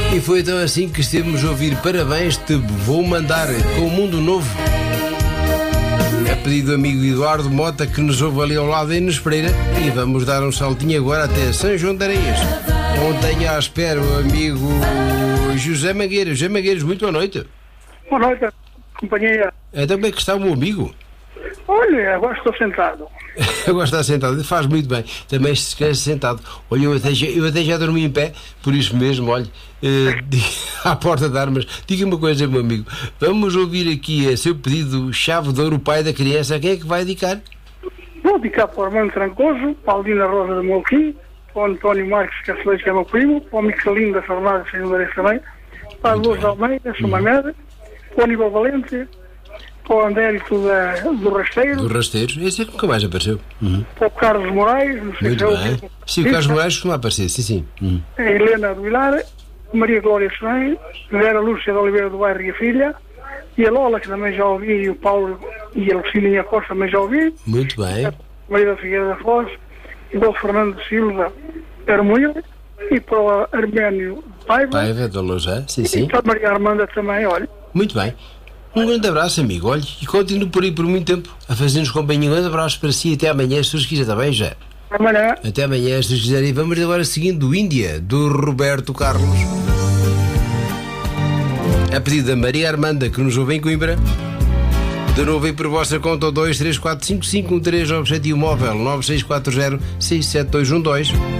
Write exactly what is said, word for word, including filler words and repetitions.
E foi então assim que estivemos a ouvir Parabéns, te vou mandar com o Mundo Novo. A pedido do amigo Eduardo Mota, que nos ouve ali ao lado em Nespreira. E vamos dar um saltinho agora até São João de Areias, onde tenho à espera o amigo José Mangueiros. José Mangueiros, muito boa noite. Boa noite, companhia. Então como é que está o meu amigo? Olha, agora estou sentado. Agora está sentado, faz muito bem. Também se esquece sentado. Olha, eu até, já, eu até já dormi em pé, por isso mesmo, olha, uh, à porta de armas. Diga uma coisa, meu amigo. Vamos ouvir aqui a seu pedido, Chave de Ouro, o pai da criança. A quem é que vai dedicar? Vou dedicar para o Armando Trancoso, para a Aldina Rosa do Molquim, para o António Marques Caceleiro, que é meu primo, para o Michelino da Farmácia, que é também, para a Luz da Almeida, São Mamede, para o Aníbal Valente, para o Andérico da, do Rasteiro. Do Rasteiro, esse é que nunca mais apareceu. Uhum. Para o Carlos Moraes, não sei muito se é bem. o... Sim, o Carlos Moraes costuma aparecer, sim, sim. Uhum. A Helena do Vilar, Maria Glória Sonem, Vera Lúcia de Oliveira do Bairro e a filha, e a Lola, que também já ouvi, e o Paulo e a Lucininha Costa também já ouvi. Muito bem. A Maria da Figueira da Foz, e do Fernando Silva Hermoil, e para o Arménio Paiva. Paiva, da Loja, sim, sim. E para a Maria Armanda também, olha. Muito bem. Um grande abraço, amigo. Olhe, e continue por aí por muito tempo a fazer-nos companhia. Um grande abraço para si. Até amanhã, se Deus quiser, está bem, já? Amanhã. Até amanhã, se Deus quiser. E vamos agora seguindo Índia, do Roberto Carlos. A pedido da Maria Armanda, que nos ouve em Coimbra. De novo aí por vossa conta, dois três quatro cinco cinco um três, objetivo móvel nove seis quatro zero seis sete dois um dois.